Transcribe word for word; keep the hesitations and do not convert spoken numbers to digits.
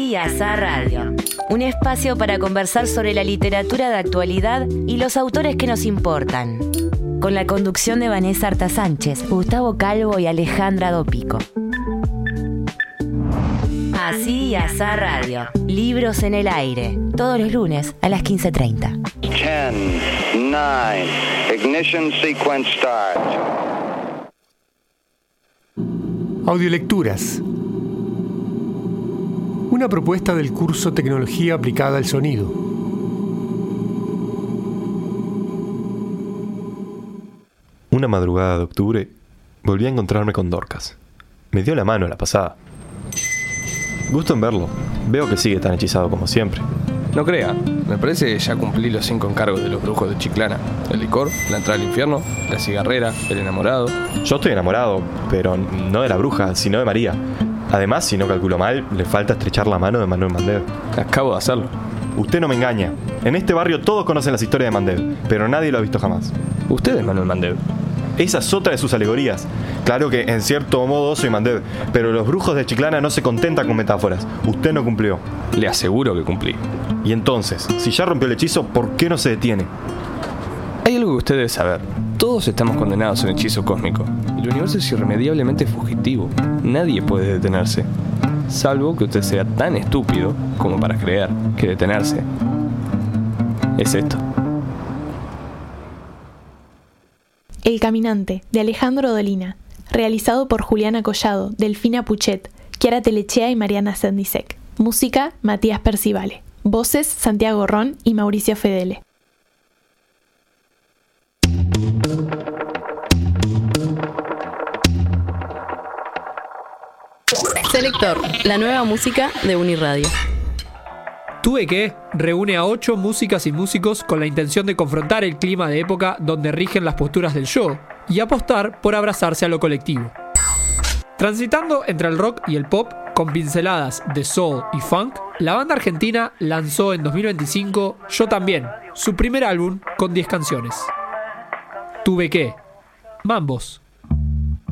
Así y Asá Radio, un espacio para conversar sobre la literatura de actualidad y los autores que nos importan. Con la conducción de Vanessa Arta Sánchez, Gustavo Calvo y Alejandra Dopico. Así y Asá Radio, libros en el aire, todos los lunes a las quince treinta. diez, nueve, ignition sequence start. Audiolecturas. Una propuesta del curso Tecnología aplicada al sonido. Una madrugada de octubre, volví a encontrarme con Dorcas. Me dio la mano a la pasada. Gusto en verlo. Veo que sigue tan hechizado como siempre. No crea, me parece que ya cumplí los cinco encargos de los brujos de Chiclana. El licor, la entrada al infierno, la cigarrera, el enamorado. Yo estoy enamorado, pero no de la bruja, sino de María. Además, si no calculo mal, le falta estrechar la mano de Manuel Mandev. Acabo de hacerlo. Usted no me engaña. En este barrio todos conocen las historias de Mandev, pero nadie lo ha visto jamás. Usted es Manuel Mandev. Esa es otra de sus alegorías. Claro que en cierto modo soy Mandev, pero los brujos de Chiclana no se contentan con metáforas. Usted no cumplió. Le aseguro que cumplí. Y entonces, si ya rompió el hechizo, ¿por qué no se detiene? Hay algo que usted debe saber. Todos estamos condenados a un hechizo cósmico. El universo es irremediablemente fugitivo. Nadie puede detenerse. Salvo que usted sea tan estúpido como para creer que detenerse es esto. El Caminante, de Alejandro Dolina, realizado por Juliana Collado, Delfina Puchet, Chiara Telechea y Mariana Sendisek. Música, Matías Percivale. Voces, Santiago Ron y Mauricio Fedele. Selector, la nueva música de Uniradio. Tuve que reúne a ocho músicas y músicos con la intención de confrontar el clima de época donde rigen las posturas del yo y apostar por abrazarse a lo colectivo. Transitando entre el rock y el pop, con pinceladas de soul y funk, la banda argentina lanzó en dos mil veinticinco Yo También, su primer álbum con diez canciones. Tuve que, Mambos.